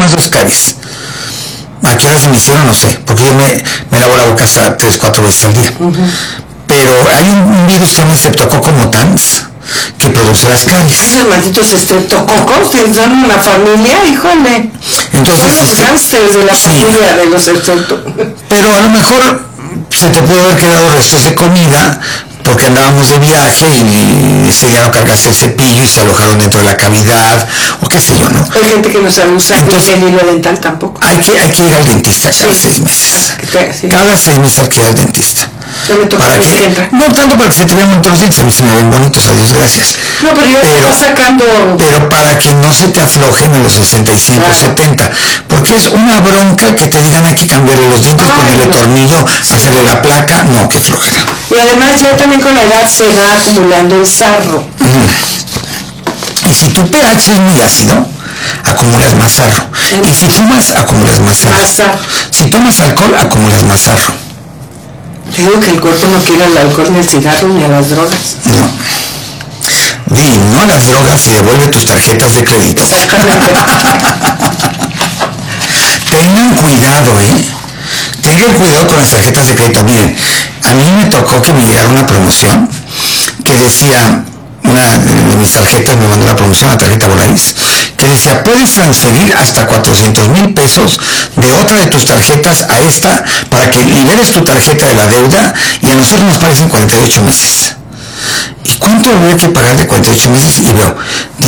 dos caries. ¿A qué horas se me hicieron? No sé, porque yo me lavo la boca hasta 3-4 veces al día. Pero hay un virus que se llama Streptococcus mutans que produce las caries. Esos malditos estreptococos que son una familia, híjole. Entonces, son los gángsters de la familia de los estreptococos. Pero a lo mejor se te puede haber quedado restos de comida porque andábamos de viaje y ese día no cargaste el cepillo y se alojaron dentro de la cavidad o qué sé yo, ¿no? Hay gente que no sabe usar el hilo dental tampoco. Hay que ir al dentista cada 6 meses. Sí. Cada 6 meses hay que ir al dentista. ¿Para qué? No tanto para que se te vean bonitos los dientes, a mí se me ven bonitos, a Dios gracias. No, pero yo estoy sacando... Pero para que no se te aflojen en los 65, 70, porque es una bronca que te digan hay que cambiarle los dientes, ponerle tornillo, hacerle la placa, no, que flojera. Y además ya también con la edad se va acumulando el sarro. Y si tu pH es muy ácido, acumulas más sarro. Y si fumas, acumulas más sarro. Si tomas alcohol, acumulas más sarro. Digo que el cuerpo no quiere al alcohol, ni al cigarro, ni a las drogas. No. Di no a las drogas y devuelve tus tarjetas de crédito. Exactamente. Tengan cuidado, Tengan cuidado con las tarjetas de crédito. Miren, a mí me tocó que me llegara una promoción que decía, una de mis tarjetas me mandó una promoción, una tarjeta Volaris, que decía, puedes transferir hasta 400,000 pesos de otra de tus tarjetas a esta para que liberes tu tarjeta de la deuda y a nosotros nos parecen 48 meses. ¿Y cuánto voy a que pagar de 48 meses? Y veo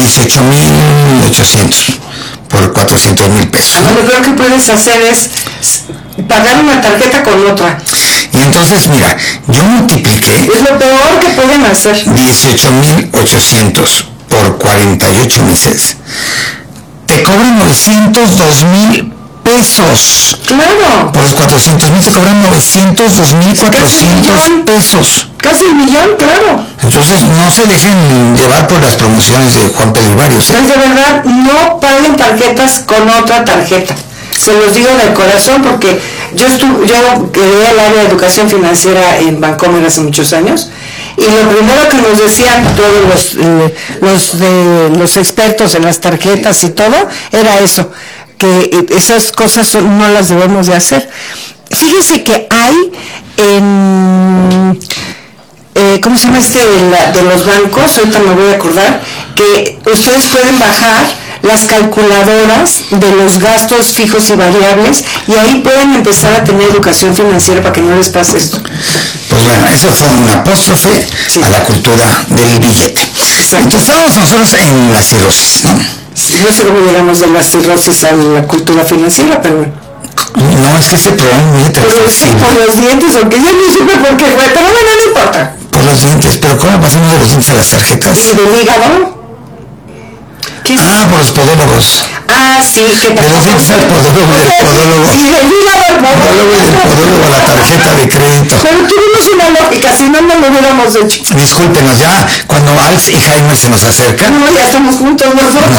18,800 por 400,000 pesos. Lo peor que puedes hacer es pagar una tarjeta con otra. Y entonces, mira, yo multipliqué... Es lo peor que pueden hacer. 18,800 por 48 meses. Te cobran 902,000 pesos. Claro. Por los 400,000 te cobran 902,400 pesos. Casi $1 millón, claro. Entonces, no se dejen llevar por las promociones de Juan Pedro Varios. Pues de verdad, no paguen tarjetas con otra tarjeta. Se los digo de corazón porque yo quedé al área de educación financiera en Bancomer hace muchos años y lo primero que nos decían todos los expertos en las tarjetas y todo era eso, que esas cosas no las debemos de hacer. Fíjense que hay en... ¿cómo se llama de los bancos? Ahorita me voy a acordar que ustedes pueden bajar las calculadoras de los gastos fijos y variables y ahí pueden empezar a tener educación financiera para que no les pase esto. Pues bueno, eso fue un apóstrofe a la cultura del billete. Exacto. Entonces estábamos nosotros en la cirrosis, ¿no? Sí, no sé cómo llegamos de la cirrosis a la cultura financiera, pero bueno. No, es que este programa es muy interesante. Por los dientes, aunque yo no supe por qué fue, pero bueno, no importa. Por los dientes, pero ¿cómo pasamos de los dientes a las tarjetas? ¿Y del hígado? Por los podólogos. Sí, que de los dientes al podólogo, del podólogo. Y del hígado al podólogo. Y del podólogo a la tarjeta de crédito. Pero tuvimos una lógica, si no, no lo hubiéramos hecho. Discúlpenos, ya cuando Alzheimer se nos acerca. No, ya estamos juntos nosotros.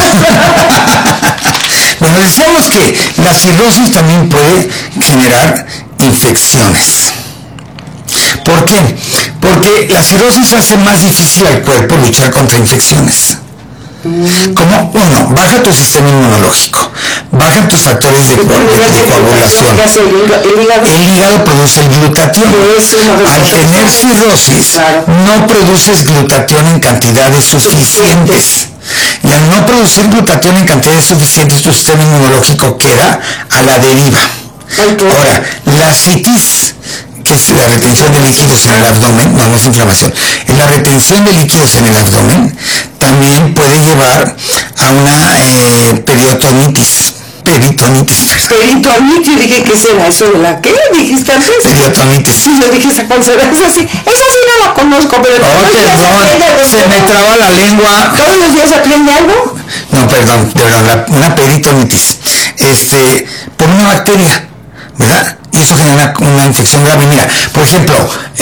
Bueno, decíamos que la cirrosis también puede generar infecciones. ¿Por qué? Porque la cirrosis hace más difícil al cuerpo luchar contra infecciones. Como uno, baja tu sistema inmunológico, bajan tus factores de coagulación. El hígado produce el glutatión. Al tener cirrosis, no produces glutatión en cantidades suficientes. Y al no producir glutatión en cantidades suficientes, tu sistema inmunológico queda a la deriva. Ahora, la citis, que es la retención de líquidos en el abdomen, no es inflamación, es la retención de líquidos en el abdomen, también puede llevar a una peritonitis. Peritonitis, dije, ¿qué será eso de la qué? ¿Dijiste antes? Peritonitis. Sí, yo dije, ¿esa cuál será? Esa sí no la conozco, pero... perdón, se me traba la lengua. ¿Todos los días aprende algo? No, perdón, una peritonitis. Por una bacteria, ¿verdad? Y eso genera una infección grave. Mira, por ejemplo,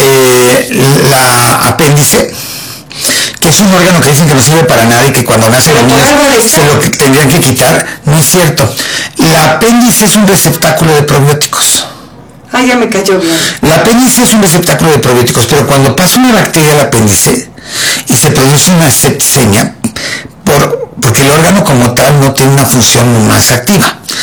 la apéndice, que es un órgano que dicen que no sirve para nada y que cuando nacen los niños se lo tendrían que quitar, no es cierto. La apéndice es un receptáculo de probióticos. Ya me cayó bien. La apéndice es un receptáculo de probióticos, pero cuando pasa una bacteria al apéndice y se produce una septicemia, porque el órgano como tal no tiene una función más activa.